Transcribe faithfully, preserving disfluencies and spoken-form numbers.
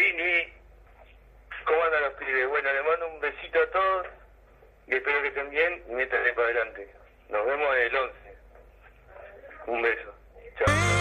Luis. ¿Cómo andan los pibes? Bueno, les mando un besito a todos y espero que estén bien y métanle para adelante. Nos vemos en el once. Un beso. Chao.